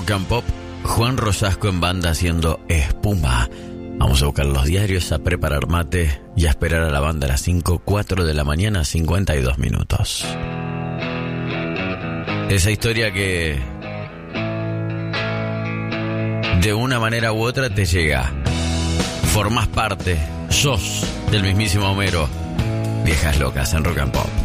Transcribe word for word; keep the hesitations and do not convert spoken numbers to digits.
Rock and Pop, Juan Rosasco en banda haciendo espuma. Vamos a buscar los diarios, a preparar mate y a esperar a la banda a las cinco, cuatro de la mañana, cincuenta y dos minutos. Esa historia que de una manera u otra te llega. Formás parte, sos del mismísimo Homero. Viejas locas en Rock and Pop.